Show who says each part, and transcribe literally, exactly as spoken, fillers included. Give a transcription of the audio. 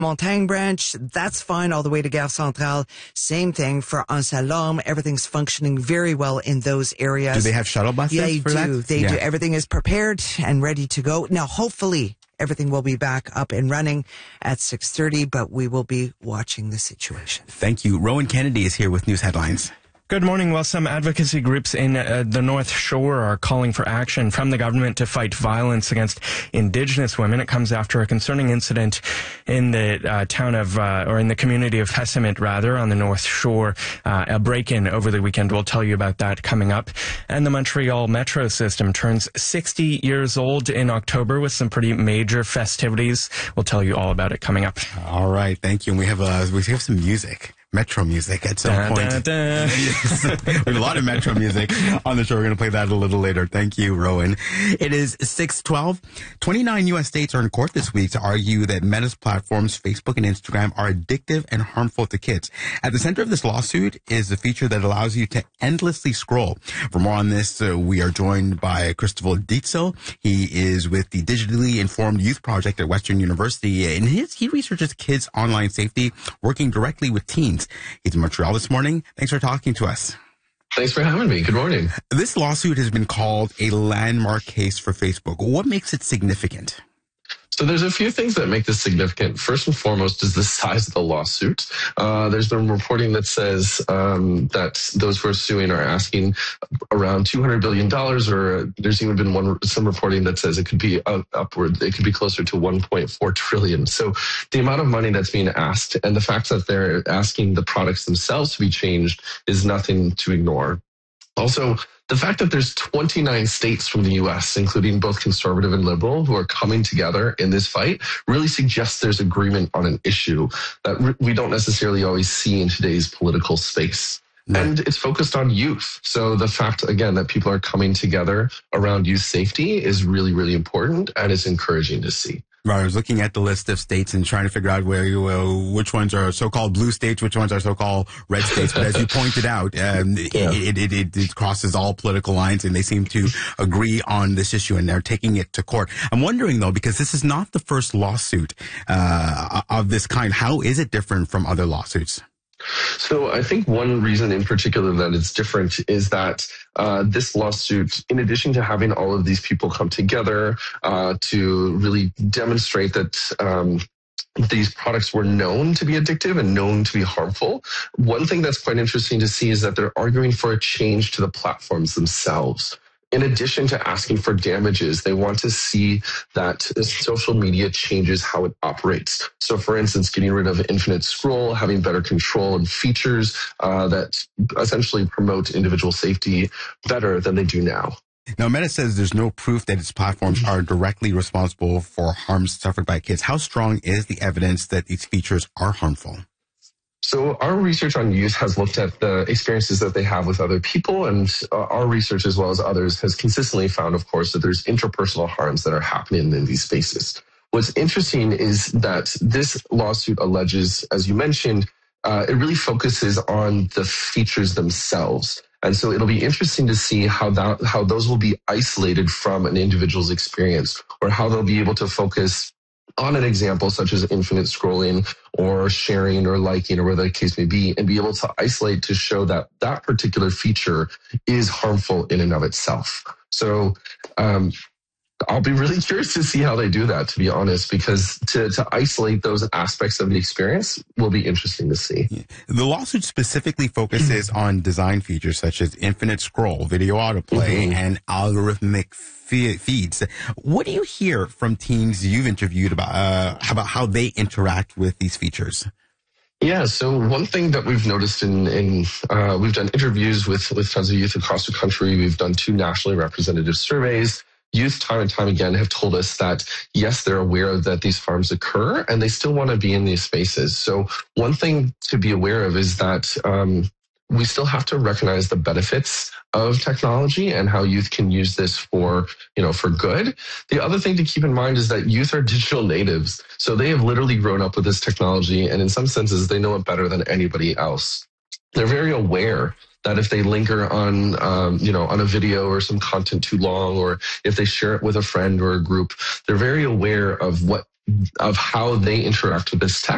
Speaker 1: Montagne Branch, that's fine all the way to Gare Centrale. Same thing for Anse-à-Lorme. Everything's functioning very well in those areas.
Speaker 2: Do they have shuttle buses
Speaker 1: yeah, they
Speaker 2: for
Speaker 1: do.
Speaker 2: that?
Speaker 1: They
Speaker 2: yeah.
Speaker 1: do. Everything is prepared and ready to go. Now, hopefully, everything will be back up and running at six thirty, but we will be watching the situation.
Speaker 2: Thank you. Rowan Kennedy is here with news headlines.
Speaker 3: Good morning. Well, some advocacy groups in uh, the North Shore are calling for action from the government to fight violence against Indigenous women. It comes after a concerning incident in the uh, town of, uh, or in the community of Hessamit, rather, on the North Shore. Uh, a break-in over the weekend. We'll tell you about that coming up. And the Montreal Metro system turns sixty years old in October with some pretty major festivities. We'll tell you all about it coming up.
Speaker 2: All right. Thank you. And we have, uh, we have some music. Metro music at some
Speaker 3: Da,
Speaker 2: point.
Speaker 3: da, da.
Speaker 2: We have a lot of Metro music on the show. We're going to play that a little later. Thank you, Rowan. It is six twelve. twenty-nine U S states are in court this week to argue that Meta's platforms, Facebook and Instagram, are addictive and harmful to kids. At the center of this lawsuit is a feature that allows you to endlessly scroll. For more on this, uh, we are joined by Christopher Dietzel. He is with the Digitally Informed Youth Project at Western University. And his, he researches kids' online safety, working directly with teens. He's in Montreal this morning. Thanks for talking to us.
Speaker 4: Thanks for having me. Good morning.
Speaker 2: This lawsuit has been called a landmark case for Facebook. What makes it significant?
Speaker 4: So there's a few things that make this significant. First and foremost is the size of the lawsuit. Uh, there's been reporting that says um, that those who are suing are asking around two hundred billion dollars, or there's even been one some reporting that says it could be uh, upward. It could be closer to one point four trillion dollars. So the amount of money that's being asked and the fact that they're asking the products themselves to be changed is nothing to ignore. Also, the fact that there's twenty-nine states from the U S, including both conservative and liberal, who are coming together in this fight really suggests there's agreement on an issue that we don't necessarily always see in today's political space. No. And it's focused on youth. So the fact, again, that people are coming together around youth safety is really, really important, and it's encouraging to see.
Speaker 2: Right, I was looking at the list of states and trying to figure out where you, uh, which ones are so-called blue states, which ones are so-called red states. But as you pointed out, um, yeah. it, it, it, it crosses all political lines, and they seem to agree on this issue, and they're taking it to court. I'm wondering, though, because this is not the first lawsuit uh, of this kind, how is it different from other lawsuits?
Speaker 4: So I think one reason in particular that it's different is that uh, this lawsuit, in addition to having all of these people come together uh, to really demonstrate that um, these products were known to be addictive and known to be harmful, one thing that's quite interesting to see is that they're arguing for a change to the platforms themselves. In addition to asking for damages, they want to see that social media changes how it operates. So, for instance, getting rid of infinite scroll, having better control and features uh, that essentially promote individual safety better than they do now.
Speaker 2: Now, Meta says there's no proof that its platforms are directly responsible for harms suffered by kids. How strong is the evidence that these features are harmful?
Speaker 4: So our research on youth has looked at the experiences that they have with other people, and uh, our research, as well as others, has consistently found, of course, that there's interpersonal harms that are happening in these spaces. What's interesting is that this lawsuit alleges, as you mentioned, uh, it really focuses on the features themselves. And so it'll be interesting to see how that, how those will be isolated from an individual's experience, or how they'll be able to focus on an example such as infinite scrolling or sharing or liking or whatever the case may be, and be able to isolate to show that that particular feature is harmful in and of itself. So um, I'll be really curious to see how they do that, to be honest, because to, to isolate those aspects of the experience will be interesting to see.
Speaker 2: The lawsuit specifically focuses on design features such as infinite scroll, video autoplay, mm-hmm. and algorithmic fe- feeds. What do you hear from teens you've interviewed about, uh, about how they interact with these features?
Speaker 4: Yeah, so one thing that we've noticed in, in uh, we've done interviews with, with tons of youth across the country. We've done two nationally representative surveys. Youth time and time again have told us that, yes, they're aware that these harms occur and they still want to be in these spaces. So one thing to be aware of is that um, we still have to recognize the benefits of technology and how youth can use this for, you know, for good. The other thing to keep in mind is that youth are digital natives. So they have literally grown up with this technology, and in some senses, they know it better than anybody else. They're very aware that if they linger on, um, you know, on a video or some content too long, or if they share it with a friend or a group, they're very aware of what, of how they interact with this tech.